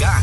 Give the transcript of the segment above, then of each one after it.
ka.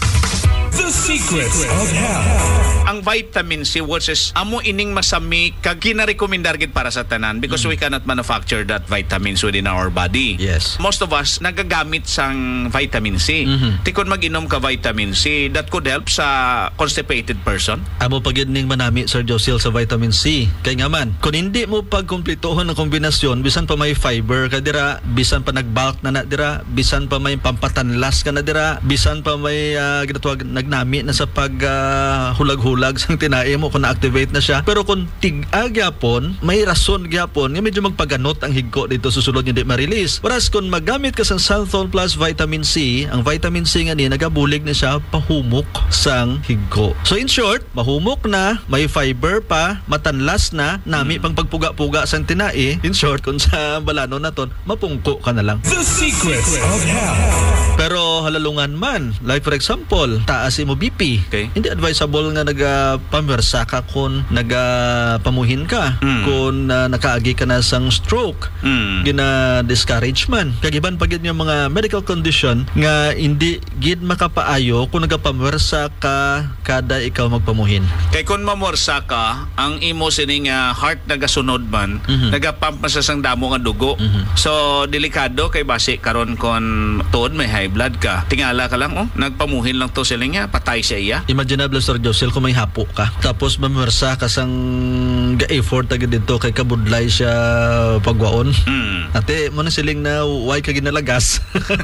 The Secrets of Health. Ang vitamin C, which is amo ining masami kag ginarekomendar gid para sa tanan because we cannot manufacture that vitamins within our body. Yes. Most of us nagagamit sang vitamin C. Tikon mag-inom ka vitamin C, that could help sa constipated person. Amo pag ning manami Sir Josil sa vitamin C. Kay nga man, kung hindi mo pagkumpletohon ng kombinasyon, bisan pa may fiber ka dira, bisan pa nagbulk na dira, bisan pa may pampatanlas ka na dira, bisan pa may ginatawag nagnami na sa pag hulag-hulag sang tinae mo kung na-activate na siya. Pero kung tig-ag yapon, may rason gyapon nga medyo magpaganot ang higko dito susulod hindi ma-release. Whereas kung magamit ka sa Santhol Plus Vitamin C, ang vitamin C nga ni nagabulig na siya pahumok sang higko. So in short, mahumok na, may fiber pa, matanlas na, nami pang pagpuga-puga sang tinae. In short, kung sa balano na ton, mapungko ka na lang. The Secrets of Health. Pero halalungan man, like for example, taas mo BP. Okay. Hindi advisable nga nagapamersa ka kung nagapamuhin ka, kung nakaagi ka na sang stroke. Gina-discourage man. Kagiban pa gid yung mga medical condition nga hindi gid makapaayo kung nagapamersa ka kada ikaw magpamuhin. Kay kung mamorsa ka, ang imo sining heart nagasunod man, nagapump man sa sang damo nga dugo. So delikado kay base karon kon tuod may high blood ka. Tingala ka lang nagpamuhin lang to sila nga patay siya iya. Imaginable Sir Josel kung may hapo ka. Tapos mamersa ka sang ga-effort agad dito kay kabudlay siya pagwaon. Ate mo na siling na why ka ginalagas.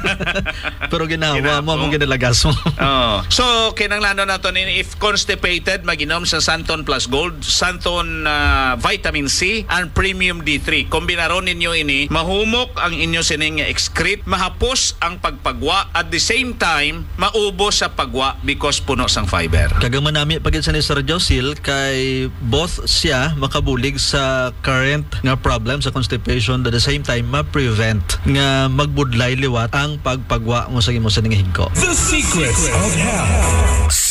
Pero ginawa mo mong ginalagas mo. So kinanglanon nato ni if constipated maginom sa Santon Plus Gold, Santon Vitamin C and Premium D3. Kombinaron ninyo ini, mahumok ang inyo sining excrete, mahapos ang pagpagwa at the same time maubos sa pagwa because puno sang fiber. Kagaman nami pagid sa ni Sir Josil kay both siya makabulig sa current nga problem sa constipation at the same time ma-prevent nga magbudlay liwat ang pagpagwa mo sa imo sa higko. The Secrets of Health.